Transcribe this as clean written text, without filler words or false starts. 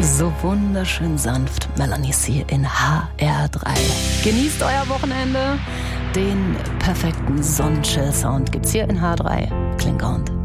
So wunderschön sanft Melanie C. in HR3. Genießt euer Wochenende. Den perfekten Sonnenchill-Sound gibt's hier in HR3. Klingt